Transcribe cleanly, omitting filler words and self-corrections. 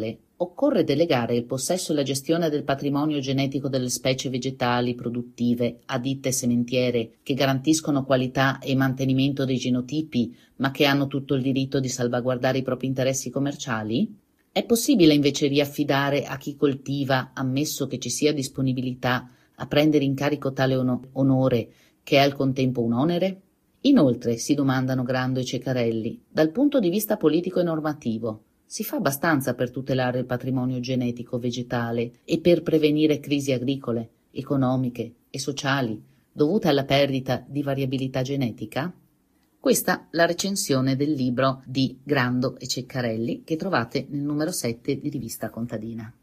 vegetale, occorre delegare il possesso e la gestione del patrimonio genetico delle specie vegetali produttive a ditte sementiere che garantiscono qualità e mantenimento dei genotipi, ma che hanno tutto il diritto di salvaguardare i propri interessi commerciali? È possibile invece riaffidare a chi coltiva, ammesso che ci sia disponibilità, a prendere in carico tale onore, che è al contempo un onere? Inoltre, si domandano Grando e Ceccarelli, dal punto di vista politico e normativo, si fa abbastanza per tutelare il patrimonio genetico vegetale e per prevenire crisi agricole, economiche e sociali dovute alla perdita di variabilità genetica? Questa la recensione del libro di Grando e Ceccarelli che trovate nel numero 7 di Rivista Contadina.